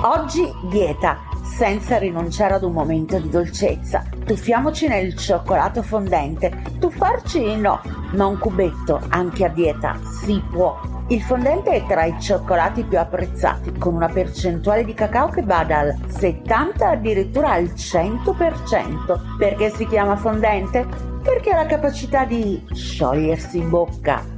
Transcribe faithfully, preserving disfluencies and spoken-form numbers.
Oggi dieta, senza rinunciare ad un momento di dolcezza. Tuffiamoci nel cioccolato fondente. Tuffarci no, ma un cubetto anche a dieta si può. Il fondente è tra i cioccolati più apprezzati, con una percentuale di cacao che va dal settanta addirittura al cento per cento. Perché si chiama fondente? Perché ha la capacità di sciogliersi in bocca